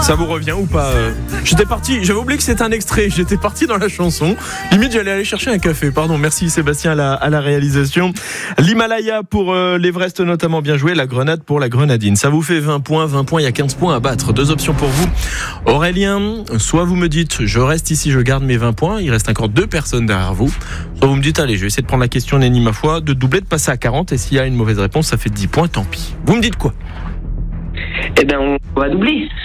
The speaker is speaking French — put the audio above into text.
Ça vous revient ou pas J'avais oublié que c'était un extrait, j'étais parti dans la chanson. Limite, j'allais aller chercher un café. Pardon, merci Sébastien à la réalisation. L'Himalaya pour l'Everest notamment, bien joué. La Grenade pour la Grenadine. Ça vous fait 20 points, il y a 15 points à battre. 2 options pour vous. Aurélien, soit vous me dites, je reste ici, je garde mes 20 points. Il reste encore 2 personnes derrière vous. Soit vous me dites, allez, je vais essayer de prendre la question nenni ma foi, de doubler, de passer à 40. Et s'il y a une mauvaise réponse, ça fait 10 points, tant pis. Vous me dites quoi ? Eh ben, on va doubler.